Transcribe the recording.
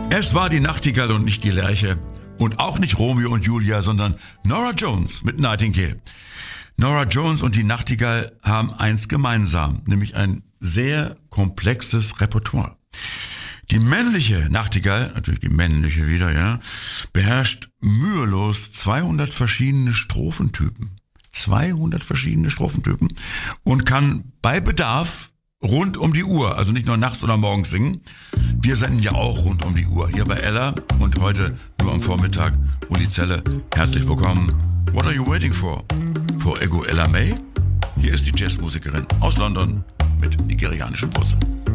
Es war die Nachtigall und nicht die Lerche. Und auch nicht Romeo und Julia, sondern Norah Jones mit Nightingale. Norah Jones und die Nachtigall haben eins gemeinsam, nämlich ein sehr komplexes Repertoire. Die männliche Nachtigall, natürlich die männliche wieder, ja, beherrscht mühelos 200 verschiedene Strophentypen. 200 verschiedene Strophentypen und kann bei Bedarf rund um die Uhr, also nicht nur nachts oder morgens singen. Wir senden ja auch rund um die Uhr hier bei Ella und heute nur am Vormittag. Uli Zelle, herzlich willkommen. What are you waiting for? For Ego Ella May? Hier ist die Jazzmusikerin aus London mit nigerianischem Wurzeln.